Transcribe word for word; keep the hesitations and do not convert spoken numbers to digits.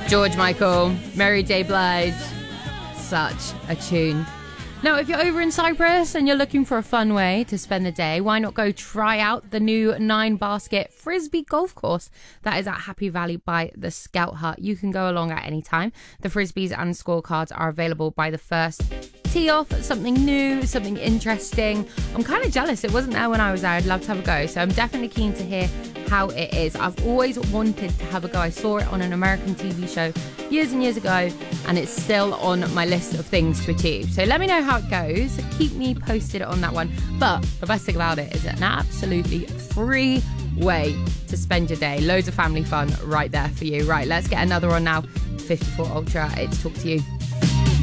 George Michael, Mary J. Blige. Such a tune. Now, if you're over in Cyprus and you're looking for a fun way to spend the day, why not go try out the new nine basket Frisbee golf course that is at Happy Valley by the Scout Hut. You can go along at any time. The Frisbees and scorecards are available by the first tee off. Something new, something interesting. I'm kind of jealous it wasn't there when I was there. I'd love to have a go. So I'm definitely keen to hear how it is. I've always wanted to have a go. I saw it on an American T V show years and years ago, and it's still on my list of things to achieve. So let me know how it goes. Keep me posted on that one. But the best thing about it is an absolutely free way to spend your day. Loads of family fun right there for you. Right, let's get another one now. fifty-four Ultra. It's Talk to You.